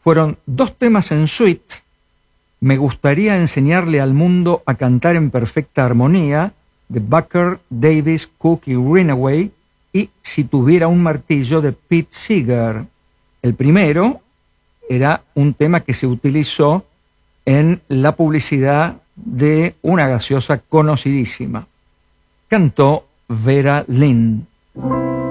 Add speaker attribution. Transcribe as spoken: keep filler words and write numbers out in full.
Speaker 1: fueron dos temas en suite, Me gustaría enseñarle al mundo a cantar en perfecta armonía, de Bucker, Davis, Cook y Greenaway, y Si tuviera un martillo, de Pete Seeger. El primero era un tema que se utilizó en la publicidad de una gaseosa conocidísima. Cantó Vera Lynn.